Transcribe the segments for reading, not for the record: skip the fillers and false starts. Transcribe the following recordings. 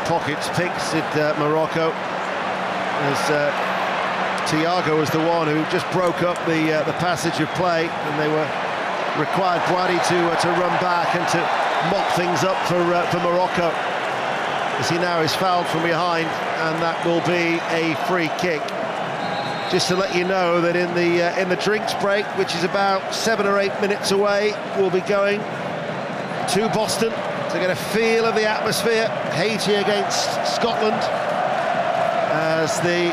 pockets picks at Morocco, as Thiago was the one who just broke up the passage of play, and they required Boadi to run back and to mop things up for Morocco, as he now is fouled from behind, and that will be a free kick. Just to let you know that in the drinks break, which is about 7 or 8 minutes away, we'll be going to Boston to get a feel of the atmosphere. Haiti against Scotland, as the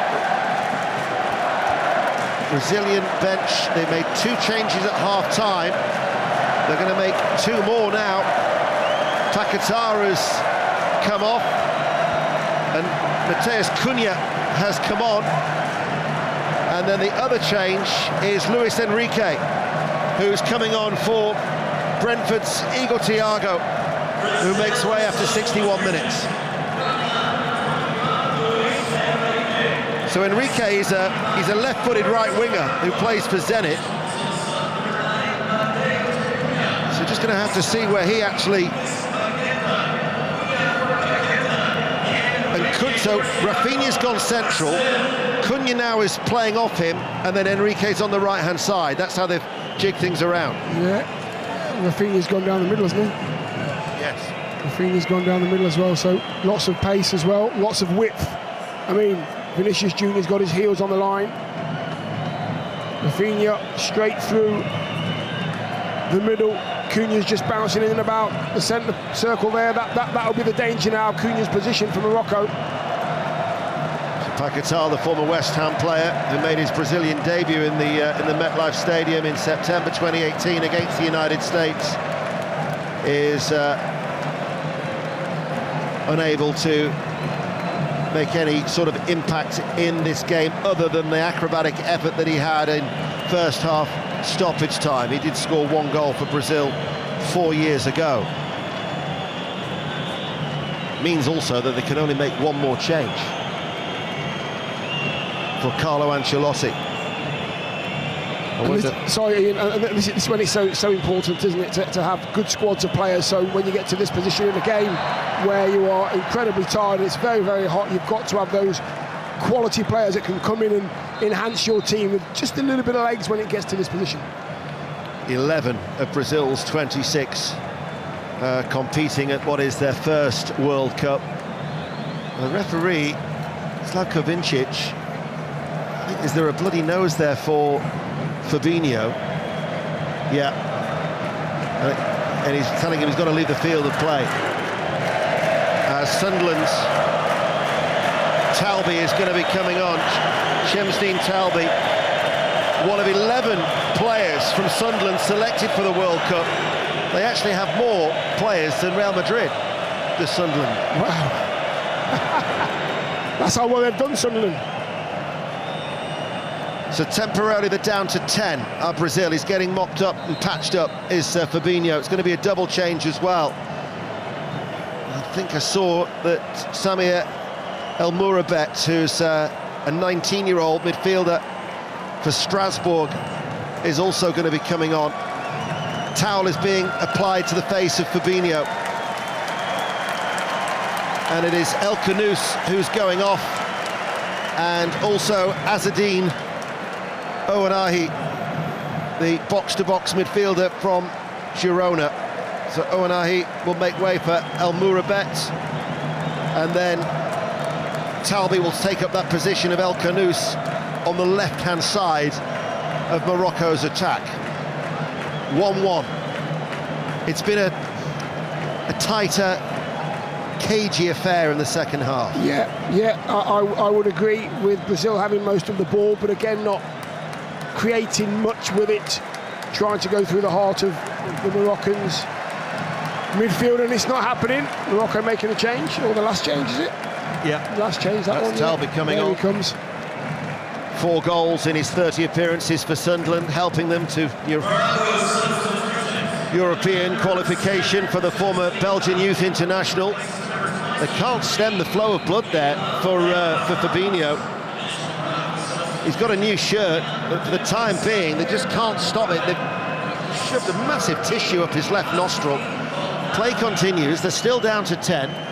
Brazilian bench, they made 2 changes at half-time. They're going to make 2 more now. Paquetá has come off, and Matheus Cunha has come on. And then the other change is Luis Enrique, who's coming on for Brentford's Igor Thiago, who makes way after 61 minutes. So Enrique is he's a left-footed right winger who plays for Zenit. So just going to have to see where he actually... And could, so Rafinha's gone central. Cunha now is playing off him, and then Enrique's on the right-hand side. That's how they've jigged things around. Yeah, Rafinha's gone down the middle, hasn't he? Yes. Rafinha's gone down the middle as well, so lots of pace as well, lots of width. I mean, Vinicius Junior's got his heels on the line. Rafinha straight through the middle. Cunha's just bouncing in and about the centre circle there. That'll be the danger now. Cunha's position for Morocco. Paquetá, the former West Ham player who made his Brazilian debut in the MetLife Stadium in September 2018 against the United States, is unable to make any sort of impact in this game other than the acrobatic effort that he had in first half stoppage time. He did score 1 goal for Brazil 4 years ago. Means also that they can only make 1 more change for Carlo Ancelotti. Sorry, Ian, this is when it's so important, isn't it, to have good squads of players. So when you get to this position in the game where you are incredibly tired, it's very, very hot, you've got to have those quality players that can come in and enhance your team with just a little bit of legs when it gets to this position. 11 of Brazil's 26 competing at what is their first World Cup. The referee, Slavko Vincic, is there a bloody nose there for Fabinho? Yeah. And he's telling him he's got to leave the field of play. Sunderland's Talbi is going to be coming on. Shamsdeen Talbi, one of 11 players from Sunderland selected for the World Cup. They actually have more players than Real Madrid, the Sunderland. Wow. That's how well they've done, Sunderland. So temporarily they're down to 10 are Brazil. He's getting mopped up and patched up is Fabinho. It's going to be a double change as well. I think I saw that Samir El Mourabet, who's a 19-year-old midfielder for Strasbourg, is also going to be coming on. Towel is being applied to the face of Fabinho. And it is El Khanous who's going off, and also Azzedine Ounahi, the box-to-box midfielder from Girona. So Ounahi will make way for El Mourabet, and then Talbi will take up that position of El Khanous on the left-hand side of Morocco's attack. 1-1. It's been a tighter, cagey affair in the second half. Yeah, I would agree with Brazil having most of the ball, but again not creating much with it, trying to go through the heart of the Moroccans midfield, and it's not happening. Morocco making a change, or the last change, is it? Yeah. Last change, that That's one. Talbi coming on. There he comes. 4 goals in his 30 appearances for Sunderland, helping them to European qualification for the former Belgian youth international. They can't stem the flow of blood there for Fabinho. He's got a new shirt, but for the time being, they just can't stop it. They've shoved a massive tissue up his left nostril. Play continues, they're still down to 10.